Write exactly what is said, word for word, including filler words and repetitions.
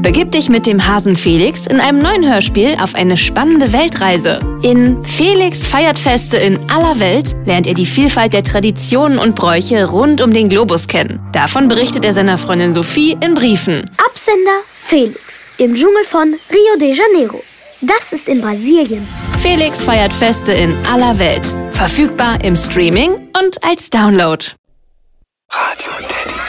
Begib dich mit dem Hasen Felix in einem neuen Hörspiel auf eine spannende Weltreise. In Felix feiert Feste in aller Welt lernt er die Vielfalt der Traditionen und Bräuche rund um den Globus kennen. Davon berichtet er seiner Freundin Sophie in Briefen. Absender Felix im Dschungel von Rio de Janeiro. Das ist in Brasilien. Felix feiert Feste in aller Welt. Verfügbar im Streaming und als Download. Radio Daddy.